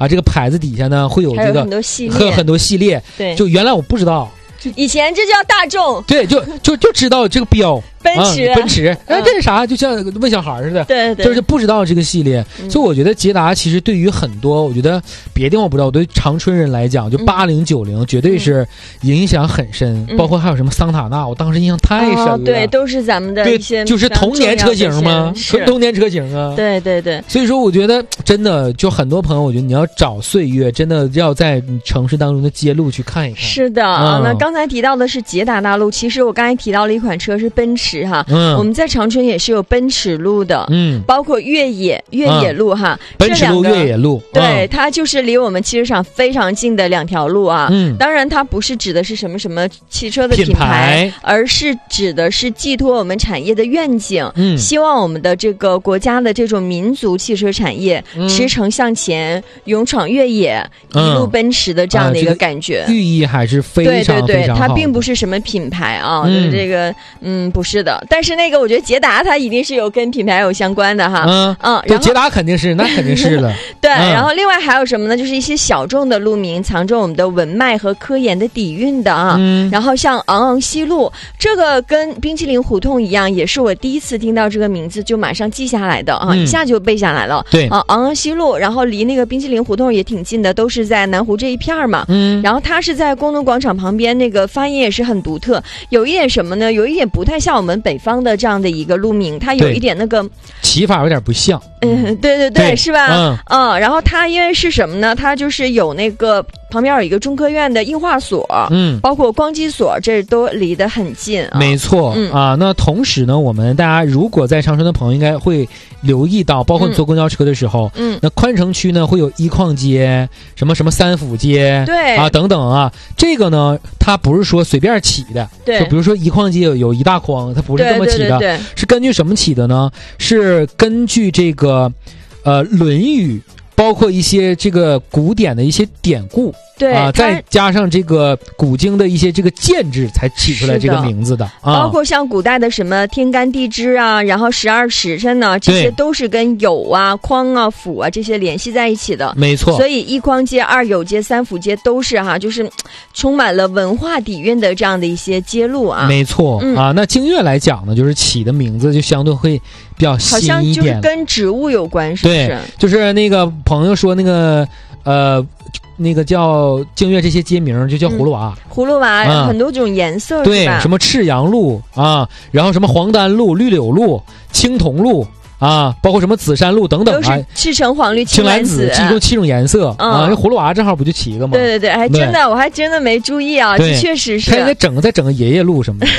啊，这个牌子底下呢会有这个很多系列， 还有很多系列。 对， 就原来我不知道， 以前这叫大众， 对，就知道这个标。 奔驰， 奔驰，这是啥？就像问小孩似的， 对， 就是不知道这个系列。所以我觉得捷达其实对于很多，我觉得别的地方我不知道，对长春人来讲，就80、90绝对是影响很深。包括还有什么桑塔纳，我当时印象太深了。 对，都是咱们的一些， 就是童年车型吗？纯童年车型啊。 对。 所以说，我觉得真的，就很多朋友，我觉得你要找岁月，真的要在城市当中的街路去看一看。 是的，那刚才提到的是捷达大路，其实我刚才提到了一款车是奔驰。我们在长春也是有奔驰路的，包括越野路哈， 奔驰路、越野路， 对，它就是离我们汽车厂非常近的2条路啊。当然它不是指的是什么汽车的品牌，而是指的是寄托我们产业的愿景，希望我们的这个国家的这种民族汽车产业驰骋向前，勇闯越野，一路奔驰的这样的一个感觉， 寓意还是非常非常好。 它并不是什么品牌啊，这个不是的。但是那个我觉得捷达它一定是有跟品牌有相关的哈， 对，捷达肯定是，那肯定是了。 对，然后另外还有什么呢？就是一些小众的路名，藏着我们的文脉和科研的底蕴的啊。然后像昂昂西路，这个跟冰淇淋胡同一样，也是我第一次听到这个名字就马上记下来的啊，一下就背下来了。 对啊，昂昂西路，然后离那个冰淇淋胡同也挺近的，都是在南湖这一片嘛。然后它是在工农广场旁边，那个发音也是很独特，有一点什么呢？有一点不太像我们北方的这样的一个路名，它有一点那个起法有点不像。 对，是吧？然后它因为是什么呢？它就是有那个旁边有一个中科院的印画所，包括光机所，这都离得很近。 没错啊。那同时呢，我们大家如果在长春的朋友应该会留意到，包括你坐公交车的时候，那宽城区呢会有一矿街、什么三府街， 对啊等等啊。这个呢，它不是说随便起的， 对， 就比如说一矿街有一大筐，它不是这么起的， 对， 是根据什么起的呢？是根据这个《论语》。包括一些这个古典的一些典故， 对再加上这个古今的一些这个建制，才起出来这个名字的。 包括像古代的什么天干地支啊，然后12时辰呢，这些都是跟酉啊、匡啊、府啊这些联系在一起的。 没错。 所以一匡街、二酉街、三府街都是就是充满了文化底蕴的这样的一些街路啊。 没错啊。那京粤来讲呢，就是起的名字就相对会比较新一点， 好像就是跟植物有关，是不是？ 对，就是那个朋友说那个那个叫京粤这些街名就叫葫芦娃， 葫芦娃很多种颜色， 对，什么赤杨路啊，然后什么黄丹路、绿柳路、青铜路啊，包括什么紫杉路等等啊， 都是赤橙黄绿青蓝紫，一共7种颜色啊。这葫芦娃正好不就起一个吗？ 对，还真的，我还真的没注意啊，这确实是。 他应该再整个爷爷路什么的。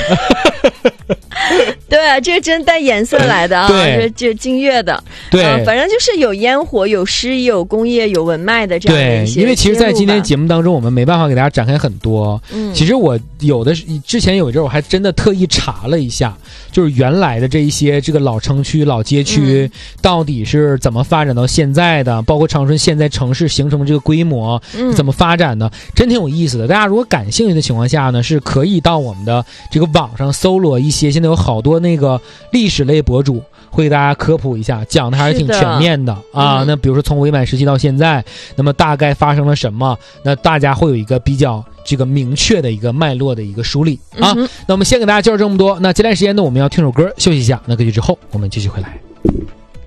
对，这真带颜色来的啊！ 对， 这京粤的， 对， 反正就是有烟火、有诗意、有工业、有文脉的这样的一些。 对，因为其实，在今天节目当中，我们没办法给大家展开很多。其实我之前有一阵我还真的特意查了一下，就是原来的这一些这个老城区、老街区到底是怎么发展到现在的，包括长春现在城市形成这个规模怎么发展的，真挺有意思的。大家如果感兴趣的情况下呢，是可以到我们的这个网上搜罗一些，现在有好多那个历史类博主会给大家科普一下，讲的还是挺全面的啊。那比如说从伪满时期到现在，那么大概发生了什么，那大家会有一个比较这个明确的一个脉络的一个梳理啊。那我们先给大家介绍这么多，那接下来时间呢，我们要听首歌休息一下，那歌曲之后我们继续回来。